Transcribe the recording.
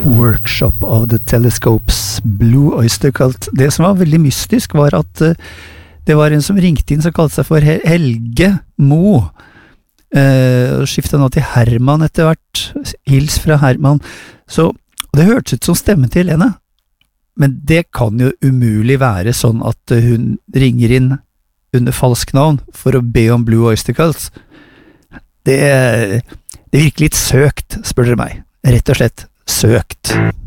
Workshop of the Telescopes Blue Oyster Cult. Det som var veldig mystisk var at det var en som ringte inn som kalte seg for Helge Mo. Skiftet nå til Herman etter hvert. Hils fra Herman. Så det hørtes ut som stemmen til henne. Men det kan jo umulig være sånn at hun ringer inn under falsk navn for å be om Blue Oyster Cult. Det virker litt søkt, spør dere meg. Rett og slett søkt.